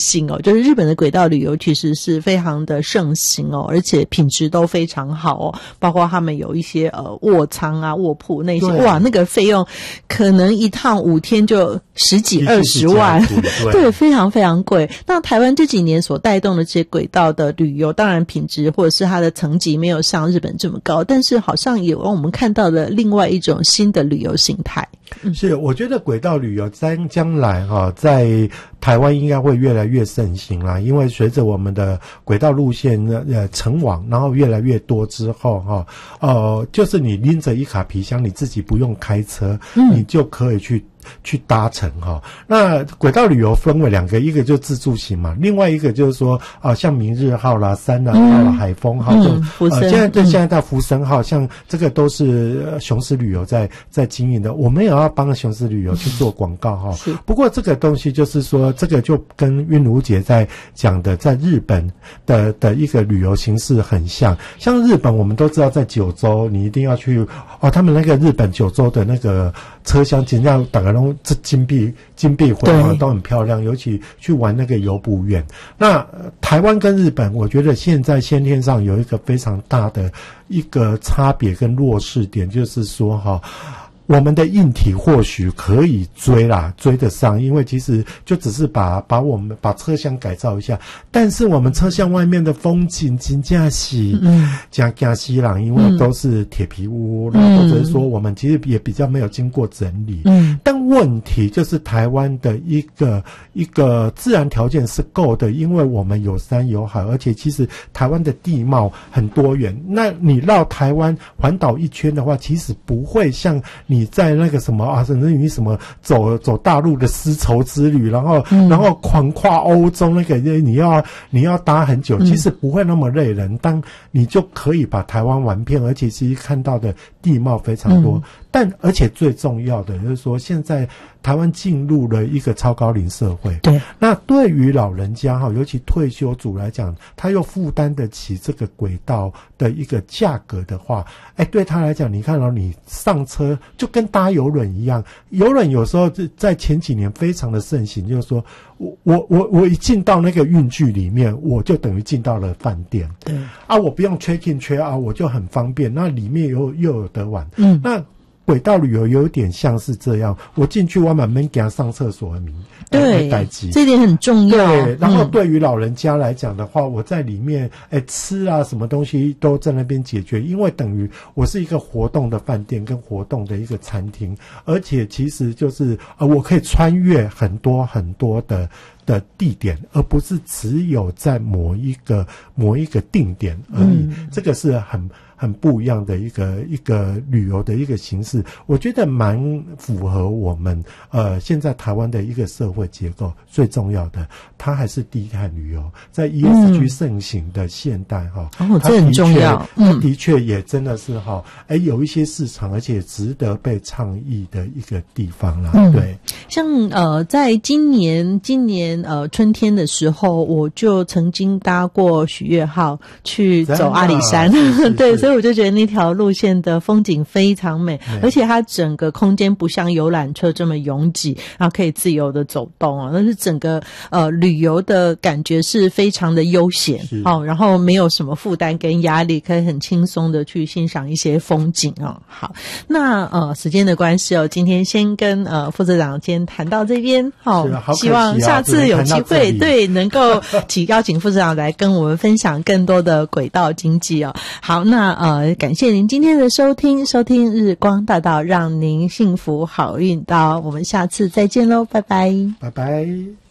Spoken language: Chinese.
性哦，就是日本的轨道旅游其实是非常的盛行哦，而且品质都非常好哦，包括他们有一些卧舱啊、卧铺那些，哇，那个费用可能一趟5天就10几20万，对，非常非常贵。那台湾这几年所带动的这些轨道的旅游，当然品质或者是它的层级没有像日本这么高，但是好像也让我们看到了另外一种新的旅游形态。 是，我觉得轨道旅游将来在台湾应该会越来越盛行啦，因为随着我们的轨道路线成网，然后越来越多之后就是你拎着一卡皮箱，你自己不用开车，你就可以去搭乘那轨道旅游分为2个，一个就自助型嘛，另外一个就是说像明日号啦、三人号啦、海风号现在到福生号，像这个都是雄狮旅游在经营的，我们也要帮雄狮旅游去做广告不过这个东西就是说，这个就跟韵如姐在讲的在日本的一个旅游形式很像日本我们都知道在九州你一定要去他们那个日本九州的那个车厢尽量大概都金碧辉煌，都很漂亮，尤其去玩那个游步园。那台湾跟日本我觉得现在先天上有一个非常大的一个差别跟弱势点，就是说我们的硬体或许可以追得上，因为其实就只是把车厢改造一下，但是我们车厢外面的风景真的是加西朗，因为都是铁皮屋或者是说我们其实也比较没有经过整理。但问题就是台湾的一个自然条件是够的，因为我们有山有海，而且其实台湾的地貌很多元。那你绕台湾环岛一圈的话，其实不会像你在那个什么甚至于什么走大陆的丝绸之旅，然后狂跨欧洲那个你要搭很久，其实不会那么累人，当你就可以把台湾玩遍，而且其实看到的地貌非常多。但而且最重要的就是说，现在台湾进入了一个超高龄社会，对，那对于老人家尤其退休族来讲，他又负担得起这个轨道的一个价格的话，对他来讲，你看你上车就跟搭邮轮一样，邮轮有时候在前几年非常的盛行，就是说我一进到那个运具里面，我就等于进到了饭店，对我不用 check in check out， 我就很方便，那里面又有得玩，那轨道旅游有点像是这样，我进去我慢慢给他上厕所的名，对， 这点很重要。 对，然后对于老人家来讲的话，我在里面吃什么东西都在那边解决，因为等于我是一个活动的饭店跟活动的一个餐厅，而且其实就是我可以穿越很多很多的地点，而不是只有在某一个定点而已。这个是很不一样的一个旅游的一个形式，我觉得蛮符合我们现在台湾的一个社会结构。最重要的，它还是低碳旅游，在 ESG 盛行的现代这很重要。 它的确也真的是有一些市场，而且值得被倡议的一个地方啦。对， 像在今年春天的时候，我就曾经搭过许悦号去走阿里山，对，所以我就觉得那条路线的风景非常美，而且它整个空间不像游览车这么拥挤，然后可以自由的走动那是整个旅游的感觉是非常的悠闲然后没有什么负担跟压力，可以很轻松的去欣赏一些风景好，那时间的关系今天先跟副社长先谈到这边希望下次有机会对能够邀请副社长来跟我们分享更多的轨道经济好，那感谢您今天的收听日光大道，让您幸福好运到，我们下次再见喽，拜拜， 拜拜。